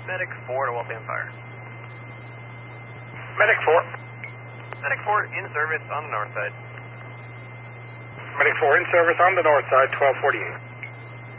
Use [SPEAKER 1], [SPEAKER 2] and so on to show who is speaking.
[SPEAKER 1] Medic 4 to Waltham Fire.
[SPEAKER 2] Medic 4.
[SPEAKER 1] Medic 4 in service on the north side.
[SPEAKER 2] Medic 4 in service on the north side, 1248.